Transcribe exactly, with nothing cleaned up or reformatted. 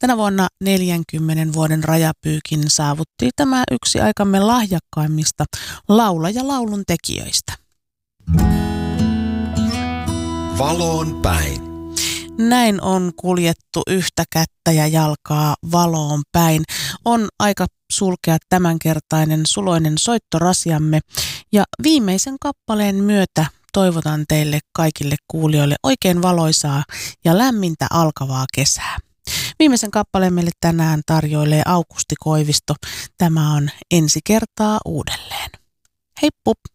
Tänä vuonna neljänkymmenen vuoden rajapyykin saavutti tämä yksi aikamme lahjakkaimmista laulajalaulun tekijöistä. Valoon päin. Näin on kuljettu yhtä kättä ja jalkaa valoon päin. On aika sulkea tämänkertainen suloinen soittorasiamme ja viimeisen kappaleen myötä toivotan teille kaikille kuulijoille oikein valoisaa ja lämmintä alkavaa kesää. Viimeisen kappaleen meille tänään tarjoilee Aukusti Koivisto. Tämä on Ensi kertaa uudelleen. Heippu!